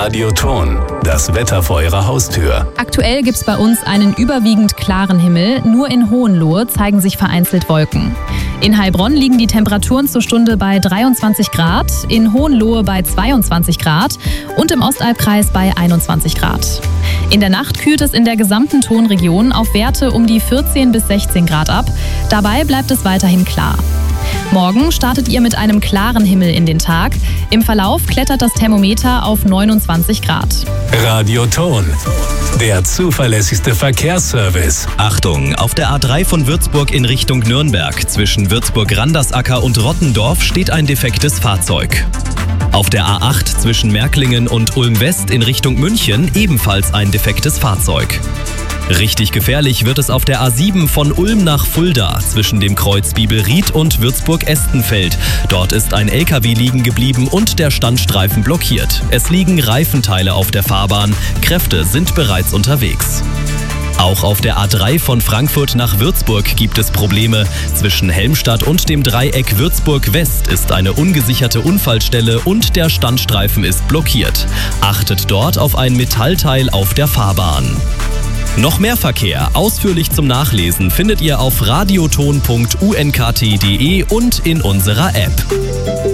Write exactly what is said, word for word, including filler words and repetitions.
Radioton, das Wetter vor Ihrer Haustür. Aktuell gibt es bei uns einen überwiegend klaren Himmel. Nur in Hohenlohe zeigen sich vereinzelt Wolken. In Heilbronn liegen die Temperaturen zur Stunde bei dreiundzwanzig Grad, in Hohenlohe bei zweiundzwanzig Grad und im Ostalbkreis bei einundzwanzig Grad. In der Nacht kühlt es in der gesamten Tonregion auf Werte um die vierzehn bis sechzehn Grad ab. Dabei bleibt es weiterhin klar. Morgen startet ihr mit einem klaren Himmel in den Tag. Im Verlauf klettert das Thermometer auf neunundzwanzig Grad. Radioton, der zuverlässigste Verkehrsservice. Achtung, auf der A drei von Würzburg in Richtung Nürnberg zwischen Würzburg-Randersacker und Rottendorf steht ein defektes Fahrzeug. Auf der A acht zwischen Märklingen und Ulm-West in Richtung München ebenfalls ein defektes Fahrzeug. Richtig gefährlich wird es auf der A sieben von Ulm nach Fulda zwischen dem Kreuz Bibelried und Würzburg-Estenfeld. Dort ist ein L K W liegen geblieben und der Standstreifen blockiert. Es liegen Reifenteile auf der Fahrbahn. Kräfte sind bereits unterwegs. Auch auf der A drei von Frankfurt nach Würzburg gibt es Probleme. Zwischen Helmstadt und dem Dreieck Würzburg-West ist eine ungesicherte Unfallstelle und der Standstreifen ist blockiert. Achtet dort auf ein Metallteil auf der Fahrbahn. Noch mehr Verkehr, ausführlich zum Nachlesen, findet ihr auf radioton punkt u n k t punkt d e und in unserer App.